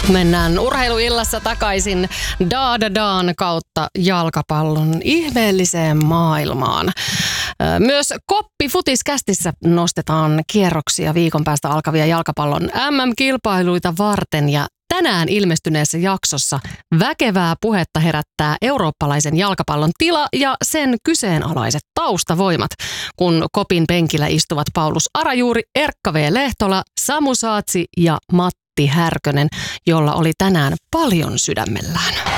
Mennään urheiluillassa takaisin Daadadaan kautta jalkapallon ihmeelliseen maailmaan. Myös Koppi-futiskästissä nostetaan kierroksia viikon päästä alkavia jalkapallon MM-kilpailuita varten ja tänään ilmestyneessä jaksossa väkevää puhetta herättää eurooppalaisen jalkapallon tila ja sen kyseenalaiset taustavoimat, kun Kopin penkillä istuvat Paulus Arajuuri, Erkka V. Lehtola, Samu Saatsi ja Matti Härkönen, jolla oli tänään paljon sydämellään.